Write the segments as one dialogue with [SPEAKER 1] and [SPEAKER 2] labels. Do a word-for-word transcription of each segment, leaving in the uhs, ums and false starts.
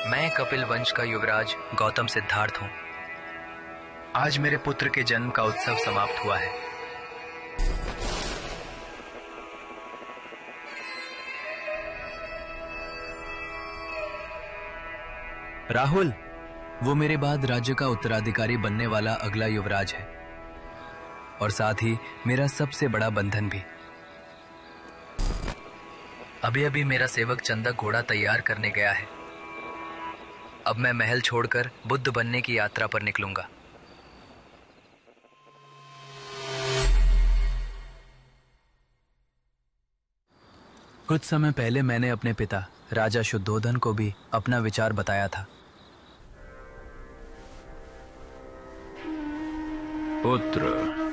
[SPEAKER 1] मैं कपिल वंश का युवराज गौतम सिद्धार्थ हूं। आज मेरे पुत्र के जन्म का उत्सव समाप्त हुआ है। राहुल, वो मेरे बाद राज्य का उत्तराधिकारी बनने वाला अगला युवराज है और साथ ही मेरा सबसे बड़ा बंधन भी। अभी अभी मेरा सेवक चंदक घोड़ा तैयार करने गया है। अब मैं महल छोड़कर बुद्ध बनने की यात्रा पर निकलूंगा। कुछ समय पहले मैंने अपने पिता राजा शुद्धोधन को भी अपना विचार बताया था।
[SPEAKER 2] पुत्र,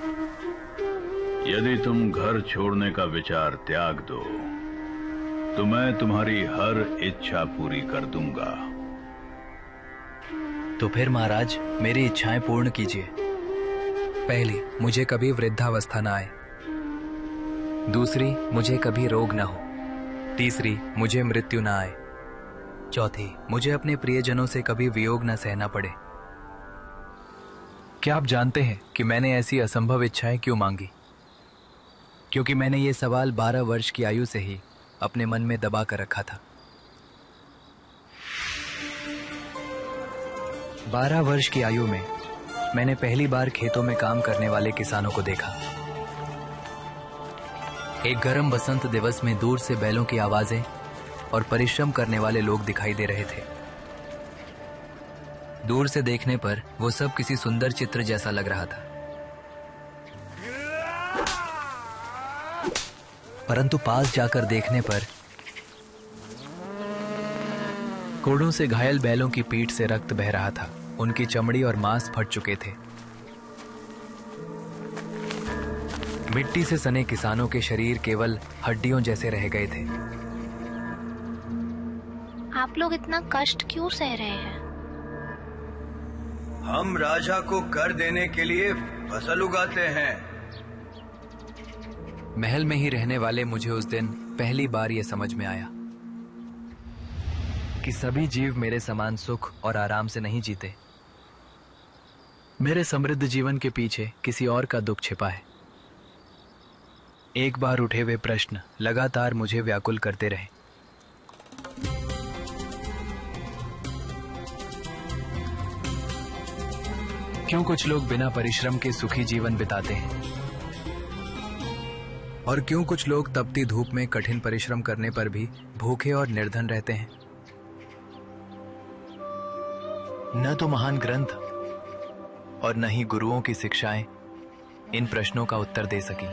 [SPEAKER 2] यदि तुम घर छोड़ने का विचार त्याग दो तो मैं तुम्हारी हर इच्छा पूरी कर दूंगा।
[SPEAKER 1] तो फिर महाराज, मेरी इच्छाएं पूर्ण कीजिए। पहली, मुझे कभी वृद्धावस्था न आए। दूसरी, मुझे कभी रोग न हो। तीसरी, मुझे मृत्यु न आए। चौथी, मुझे अपने प्रियजनों से कभी वियोग न सहना पड़े। क्या आप जानते हैं कि मैंने ऐसी असंभव इच्छाएं क्यों मांगी? क्योंकि मैंने ये सवाल बारह वर्ष की आयु से ही अपने मन में दबा कर रखा था। बारह वर्ष की आयु में मैंने पहली बार खेतों में काम करने वाले किसानों को देखा। एक गर्म बसंत दिवस में दूर से बैलों की आवाजें और परिश्रम करने वाले लोग दिखाई दे रहे थे। दूर से देखने पर वो सब किसी सुंदर चित्र जैसा लग रहा था, परंतु पास जाकर देखने पर कोड़ों से घायल बैलों की पीठ से रक्त बह रहा था। उनकी चमड़ी और मांस फट चुके थे। मिट्टी से सने किसानों के शरीर केवल हड्डियों जैसे रह गए थे।
[SPEAKER 3] आप लोग इतना कष्ट क्यों सह रहे हैं?
[SPEAKER 4] हम राजा को कर देने के लिए फसल उगाते हैं।
[SPEAKER 1] महल में ही रहने वाले मुझे उस दिन पहली बार यह समझ में आया कि सभी जीव मेरे समान सुख और आराम से नहीं जीते। मेरे समृद्ध जीवन के पीछे किसी और का दुख छिपा है। एक बार उठे हुए प्रश्न लगातार मुझे व्याकुल करते रहे। क्यों कुछ लोग बिना परिश्रम के सुखी जीवन बिताते हैं और क्यों कुछ लोग तपती धूप में कठिन परिश्रम करने पर भी भूखे और निर्धन रहते हैं? न तो महान ग्रंथ और न ही गुरुओं की शिक्षाएं इन प्रश्नों का उत्तर दे सकी।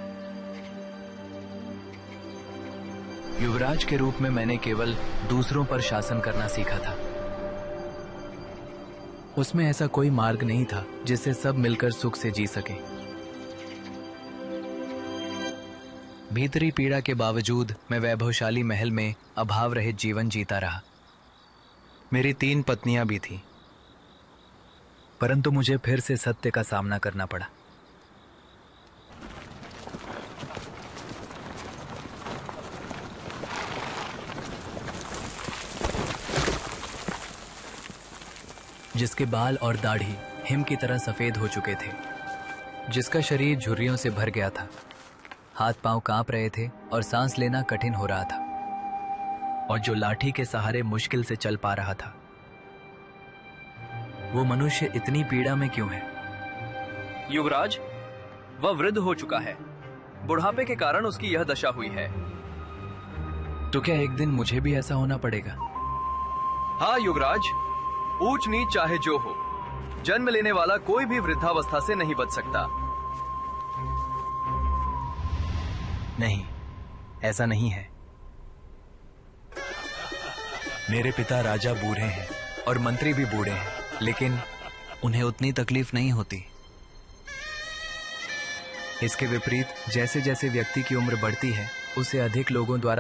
[SPEAKER 1] युवराज के रूप में मैंने केवल दूसरों पर शासन करना सीखा था। उसमें ऐसा कोई मार्ग नहीं था जिससे सब मिलकर सुख से जी सके। भीतरी पीड़ा के बावजूद मैं वैभवशाली महल में अभाव रहित जीवन जीता रहा। मेरी तीन पत्नियां भी थीं, परंतु मुझे फिर से सत्य का सामना करना पड़ा। जिसके बाल और दाढ़ी हिम की तरह सफेद हो चुके थे, जिसका शरीर झुर्रियों से भर गया था, हाथ पांव कांप रहे थे और सांस लेना कठिन हो रहा था, और जो लाठी के सहारे मुश्किल से चल पा रहा था, वो मनुष्य इतनी पीड़ा में क्यों है?
[SPEAKER 5] युवराज, वह वृद्ध हो चुका है। बुढ़ापे के कारण उसकी यह दशा हुई है।
[SPEAKER 1] तो क्या एक दिन मुझे भी ऐसा होना पड़ेगा?
[SPEAKER 5] हाँ युवराज, ऊंच नीच चाहे जो हो, जन्म लेने वाला कोई भी वृद्धावस्था से नहीं बच सकता।
[SPEAKER 1] नहीं, ऐसा नहीं है। मेरे पिता राजा बूढ़े हैं और मंत्री भी बूढ़े हैं, लेकिन उन्हें उतनी तकलीफ नहीं होती। इसके विपरीत जैसे जैसे व्यक्ति की उम्र बढ़ती है, उसे अधिक लोगों द्वारा